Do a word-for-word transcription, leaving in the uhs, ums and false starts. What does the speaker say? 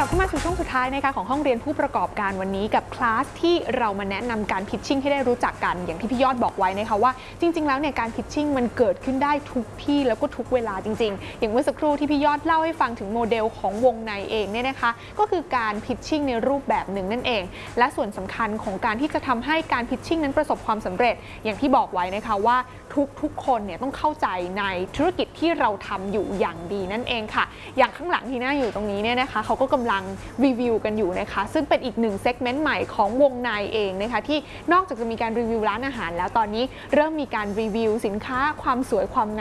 ลับเข้ามาสู่ช่วงสุดท้ายนะคะของห้องเรียนผู้ประกอบการวันนี้กับคลาสที่เรามาแนะนำการพิชชิ่งให้ได้รู้จักกันอย่างที่พี่ยอดบอกไว้นะคะว่าจริงๆแล้วเนี่ยการพิชชิ่งมันเกิดขึ้นได้ทุกที่แล้วก็ทุกเวลาจริงๆอย่างเมื่อสักครู่ที่พี่ยอดเล่าให้ฟังถึงโมเดลของวงในเองเนี่ยนะคะก็คือการพิชชิ่งในรูปแบบหนึ่งนั่นเองและส่วนสำคัญของการที่จะทำให้การพิชชิ่งนั้นประสบความสำเร็จอย่างที่บอกไว้นะคะว่าทุกๆคนเนี่ยต้องเข้าใจในธุรกิจที่เราทำอยู่อย่างดีนั่นเองค่ะอย่างข้างหลังที่น่าอยู่ตรงนี้เนี่ยนะคะเขาก็กำลังรีวิวกันอยู่นะคะซึ่งเป็นอีกหนึ่งเซกเมนต์ใหม่ของวงในเองนะคะที่นอกจากจะมีการรีวิวร้านอาหารแล้วตอนนี้เริ่มมีการรีวิวสินค้าความสวยความง